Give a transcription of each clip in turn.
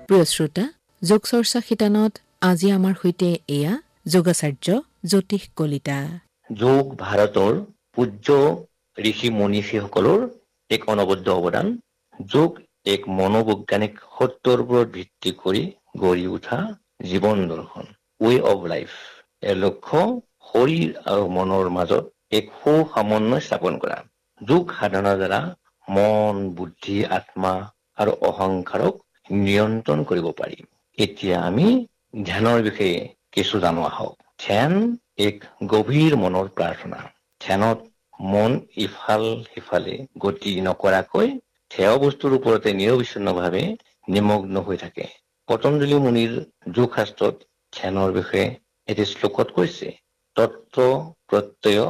প্ৰিয় শ্ৰোতা, যোগ চৰ্চা শিতানত আজি আমাৰ সৈতে এয়া যোগাচাৰ্য জ্যোতিষ কলিতা। যোগ ভাৰতৰ পূজ্য ঋষি মনীষীসকলৰ এক অনবদ্য অৱদান। যোগ এক মনোবৈজ্ঞানিক সত্যৰ ওপৰত ভিত্তি কৰি গঢ়ি উঠা জীৱন দৰ্শন, ৱে অৱ লাইফ। ইয়াৰ লক্ষ্য শৰীৰ আৰু মনৰ মাজত এক সুসমন্বয় স্থাপন কৰা। যোগ সাধনাৰ দ্বাৰা মন, বুদ্ধি, আত্মা আৰু অহংকাৰক নিয়ন্ত্ৰণ কৰিব পাৰি। এতিয়া আমি ধ্যানৰ বিষয়ে কিছু জানো আহক। ধ্যান এক গভীৰ মনৰ প্ৰাৰ্থনা। ধ্যানত মন ইফাল সিফালে গতি নকৰাকৈ থিয় বস্তুৰ ওপৰতে নিৰবিচ্ছিন্নভাৱে নিমগ্ন হৈ থাকে। পতঞ্জলি মুনিৰ যোগ শাস্ত্ৰত ধ্যানৰ বিষয়ে এটি শ্লোকত কৈছে, তত্ত্ব প্ৰত্যয়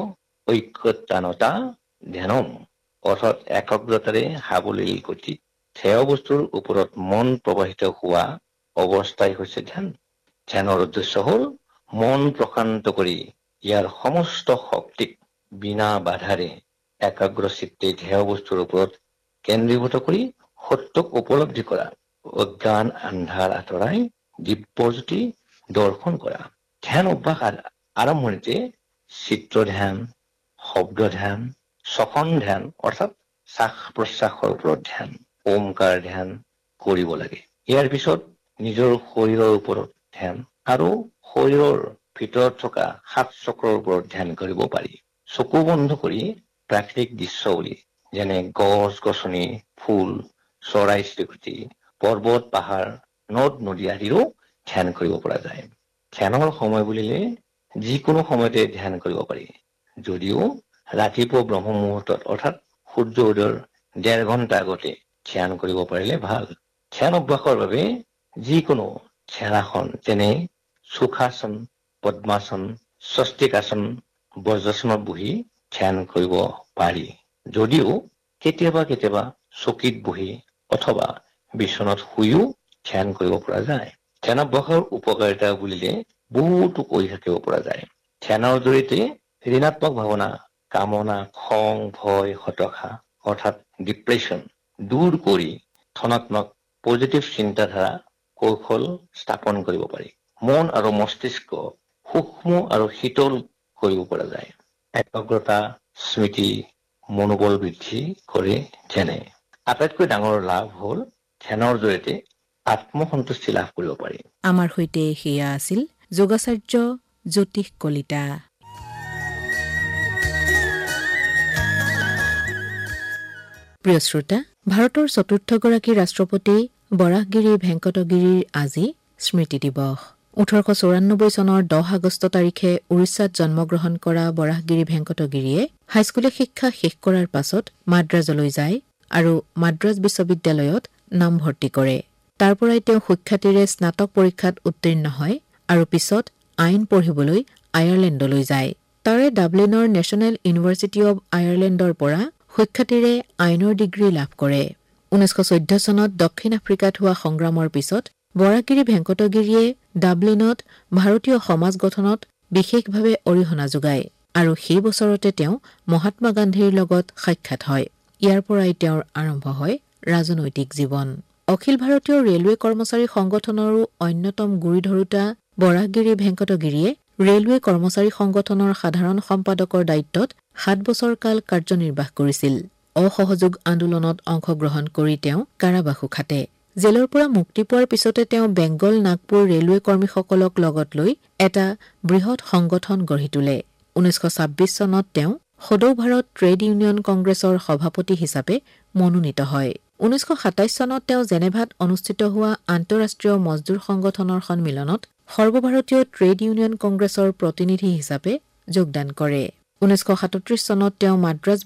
ঐক্যতানতা ধ্যানম, অৰ্থাৎ একাগ্ৰতাৰে সাৱলীল গতি থিয় বস্তুৰ ওপৰত মন প্ৰবাহিত হোৱা অৱস্থাই হৈছে ধ্যান। ধ্যানৰ উদ্দেশ্য হ'ল মন প্ৰশান্ত কৰি ইয়াৰ সমস্ত শক্তিক বিনা বাধাৰে একাগ্ৰ চিত্তে ধ্যেয় বস্তুৰ ওপৰত কেন্দ্ৰীভূত কৰি সত্যক উপলব্ধি কৰা, অজ্ঞান আন্ধাৰ আঁতৰাই দিব্যজ্যোতি দৰ্শন কৰা। ধ্যান অভ্যাস আৰম্ভণিতে চিত্ৰ ধ্যান, শব্দ ধ্যান, শ্বসন ধ্যান অৰ্থাৎ শ্বাস প্ৰশ্বাসৰ ওপৰত ধ্যান, ওমকাৰ ধ্যান কৰিব লাগে। ইয়াৰ পিছত নিজৰ শৰীৰৰ ওপৰত ধ্যান আৰু শৰীৰৰ ভিতৰত থকা 7 চক্ৰৰ ওপৰত ধ্যান কৰিব পাৰি। চকু বন্ধ কৰি প্ৰাকৃতিক দৃশ্যাৱলী যেনে গছ গছনি, ফুল, চৰাই চিৰিকটি, পৰ্বত পাহাৰ, নদ নদী আদিৰো ধ্যান কৰিব পৰা যায়। ধ্যানৰ সময় বুলিলে যিকোনো সময়তে ধ্যান কৰিব পাৰি, যদিও ৰাতিপুৱা ব্ৰহ্ম মুহূৰ্তত অৰ্থাৎ সূৰ্য উদয়ৰ 1.5 ঘণ্টা আগতে ধ্যান কৰিব পাৰিলে ভাল। ধ্যান অভ্যাসৰ বাবে যিকোনো ধ্যানাসন যেনে সুখাসন, পদ্মাসন, স্বস্তিকাসন, বজ্ৰাসনত বহি ধ্যান কৰিব পাৰি, যদিও কেতিয়াবা কেতিয়াবা চকীত বহি অথবা বিচনাত শুইও ধ্যান কৰিব পৰা যায়। ধ্যান অভ্যাসৰ উপকাৰিতা বুলিলে বহুতো কৈ থাকিব পৰা যায়। ধ্যানৰ জৰিয়তে ঋণাত্মক ভাৱনা, কামনা, খং, ভয়, হতাশা অৰ্থাৎ ডিপ্ৰেশ্যন দূৰ কৰি ধনাত্মক পজিটিভ চিন্তাধাৰা কৌশল স্থাপন কৰিব পাৰি। মন আৰু মস্তিষ্ক সূক্ষ্ম আৰু শীতল কৰিব পৰা যায়। একাগ্ৰতা, স্মৃতি, মনোবল বৃদ্ধি কৰে ধ্যানে। আটাইতকৈ ডাঙৰ লাভ হ'ল ধ্যানৰ জৰিয়তে আত্মসন্তুষ্টি লাভ কৰিব পাৰি। আমাৰ সৈতে সেয়া আছিল যোগাচাৰ্য জ্যোতিষ কলিতা। প্ৰিয় শ্ৰোতা, ভাৰতৰ ৪ৰ্থগৰাকী ৰাষ্ট্ৰপতি বৰাহগিৰি ভেংকটগিৰিৰ আজি স্মৃতি দিৱস। ১৮৯৪ চনৰ 10 আগষ্ট তাৰিখে উৰিষ্যাত জন্মগ্ৰহণ কৰা বৰাহগিৰি ভেংকটগিৰিয়ে হাইস্কুলীয়া শিক্ষা শেষ কৰাৰ পাছত মাদ্ৰাজলৈ যায় আৰু মাদ্ৰাজ বিশ্ববিদ্যালয়ত নামভৰ্তি কৰে। তাৰ পৰাই তেওঁ সুখ্যাতিৰে স্নাতক পৰীক্ষাত উত্তীৰ্ণ হয় আৰু পিছত আইন পঢ়িবলৈ আয়াৰলেণ্ডলৈ যায়। তাৰে ডাবলিনৰ নেশ্যনেল ইউনিভাৰ্চিটি অৱ আয়াৰলেণ্ডৰ পৰা সুখ্যাতিৰে আইনৰ ডিগ্ৰী লাভ কৰে। 1914 চনত দক্ষিণ আফ্ৰিকাত হোৱা সংগ্ৰামৰ পিছত বৰাহগিৰি ভেংকটগিৰিয়ে ডাবলিনত ভাৰতীয় সমাজ গঠনত বিশেষভাৱে অৰিহণা যোগায় আৰু সেই বছৰতে তেওঁ মহাত্মা গান্ধীৰ লগত সাক্ষাৎ হয়। ইয়াৰ পৰাই তেওঁৰ আৰম্ভ হয় ৰাজনৈতিক জীৱন। অখিল ভাৰতীয় ৰেলৱে কৰ্মচাৰী সংগঠনৰো অন্যতম গুৰি ধৰোতা বৰাহগিৰি ভেংকটগিৰিয়ে ৰেলৱে কৰ্মচাৰী সংগঠনৰ সাধাৰণ সম্পাদকৰ দায়িত্বত 7 বছৰ কাল কাৰ্যনিৰ্বাহ কৰিছিল। অসহযোগ আন্দোলনত অংশগ্ৰহণ কৰি তেওঁ কাৰাবাসো খাটে। জেলৰ পৰা মুক্তি পোৱাৰ পিছতে তেওঁ বেংগল নাগপুৰ ৰেলৱে কৰ্মীসকলক লগত লৈ এটা বৃহৎ সংগঠন গঢ়ি তোলে। 1926 চনত তেওঁ সদৌ ভাৰত ট্ৰেড ইউনিয়ন কংগ্ৰেছৰ সভাপতি হিচাপে মনোনীত হয়। 1927 চনত তেওঁ জেনেভাত অনুষ্ঠিত হোৱা আন্তঃৰাষ্ট্ৰীয় মজদুৰ সংগঠনৰ সন্মিলনত সৰ্বভাৰতীয় ট্ৰেড ইউনিয়ন কংগ্ৰেছৰ প্ৰতিনিধি হিচাপে যোগদান কৰে। 1937 চনত তেওঁ মাদ্ৰাজ